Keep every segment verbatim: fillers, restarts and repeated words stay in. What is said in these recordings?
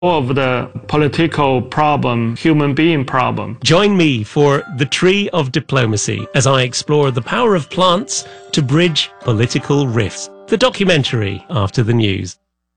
of the political problem, human being problem. Join me for The Tree of Diplomacy as I explore the power of plants to bridge political rifts. The documentary after the news.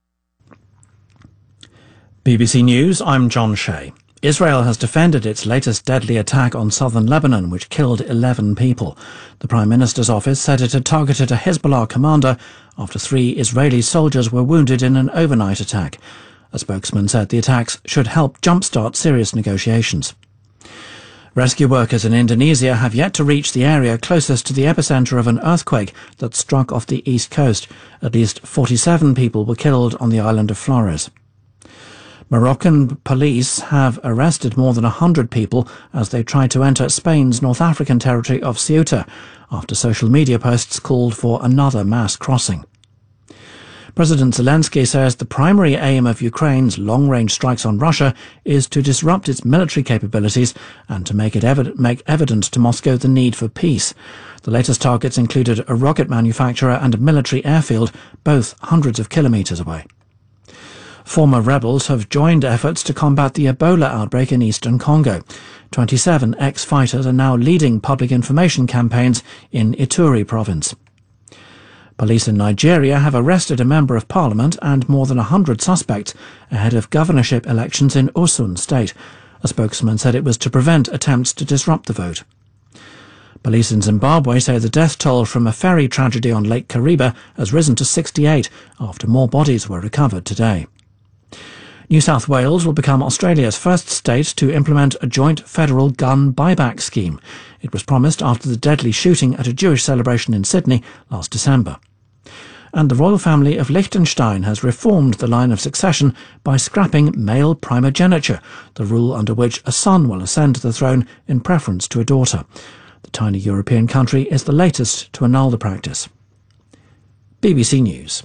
B B C News, I'm John Shea. Israel has defended its latest deadly attack on southern Lebanon, which killed eleven people. The Prime Minister's office said it had targeted a Hezbollah commander after three Israeli soldiers were wounded in an overnight attack. A spokesman said the attacks should help jumpstart serious negotiations. Rescue workers in Indonesia have yet to reach the area closest to the epicentre of an earthquake that struck off the east coast. At least forty-seven people were killed on the island of Flores. Moroccan police have arrested more than one hundred people as they tried to enter Spain's North African territory of Ceuta after social media posts called for another mass crossing. President Zelensky says the primary aim of Ukraine's long-range strikes on Russia is to disrupt its military capabilities and to make it evident, make evident to Moscow the need for peace. The latest targets included a rocket manufacturer and a military airfield, both hundreds of kilometres away. Former rebels have joined efforts to combat the Ebola outbreak in eastern Congo. twenty-seven ex-fighters are now leading public information campaigns in Ituri province. Police in Nigeria have arrested a member of parliament and more than one hundred suspects ahead of governorship elections in Osun state. A spokesman said it was to prevent attempts to disrupt the vote. Police in Zimbabwe say the death toll from a ferry tragedy on Lake Kariba has risen to sixty-eight after more bodies were recovered today. New South Wales will become Australia's first state to implement a joint federal gun buyback scheme. It was promised after the deadly shooting at a Jewish celebration in Sydney last December. And the royal family of Liechtenstein has reformed the line of succession by scrapping male primogeniture, the rule under which a son will ascend to the throne in preference to a daughter. The tiny European country is the latest to annul the practice. B B C News.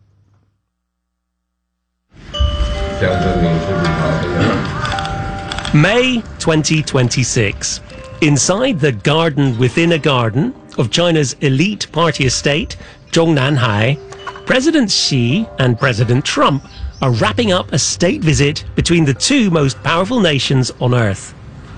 May twenty twenty-six. Inside the garden within a garden of China's elite party estate, Zhongnanhai, President Xi and President Trump are wrapping up a state visit between the two most powerful nations on Earth.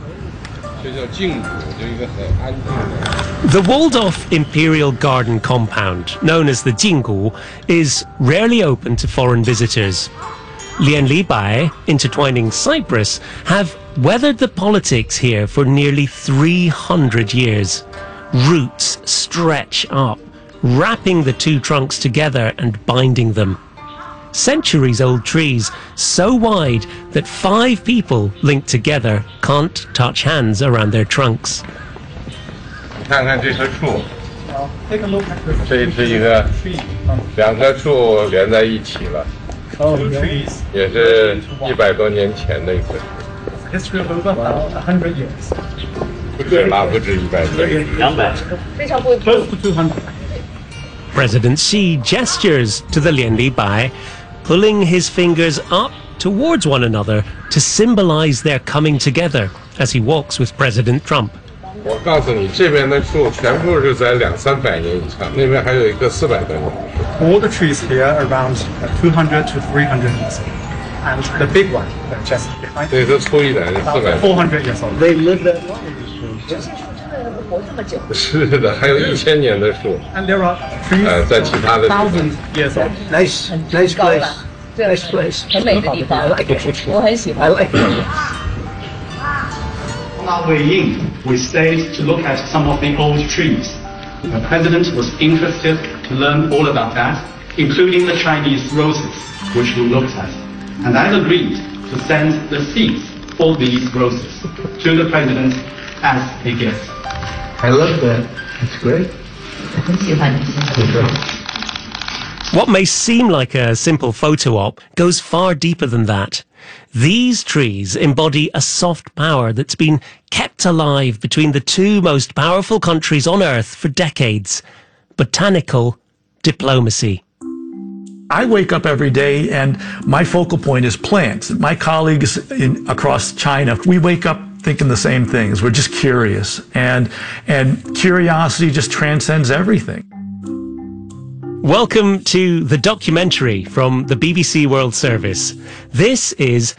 The walled-off Imperial Garden compound, known as the Jinggu, is rarely open to foreign visitors. Lian Libai, intertwining Cyprus, have weathered the politics here for nearly three hundred years. Roots stretch up, wrapping the two trunks together and binding them. Centuries-old trees, so wide that five people linked together can't touch hands around their trunks. Take a look at this. 这是一个两棵树连在一起了。 也是一百多年前的一棵树。History of over a hundred years. 不止啦，不止一百年。两百。Close to two hundred. President Xi gestures to the Lian Libai, pulling his fingers up towards one another to symbolize their coming together as he walks with President Trump. 我告诉你，这边的树全部是在两三百年以上，那边还有一个四百多年。 All the trees here are around two hundred to three hundred years old, and the big one just behind. 这是粗一点的四百。 four hundred years old. They live there long. 是的，还有一千年的树。 And there are trees 呃，在其他的 thousands years old. Nice, nice place. Nice place. 很美的地方，我很喜欢。 I like it. On our way in, we stayed to look at some of the old trees. The president was interested to learn all about that, including the Chinese roses, which we looked at. And I agreed to send the seeds for these roses to the president as a gift. I love that. It's great. What may seem like a simple photo op goes far deeper than that. These trees embody a soft power that's been kept alive between the two most powerful countries on Earth for decades. Botanical diplomacy. I wake up every day and my focal point is plants. My colleagues in, across China, we wake up thinking the same things. We're just curious. And, and curiosity just transcends everything. Welcome to the documentary from the B B C World Service. This is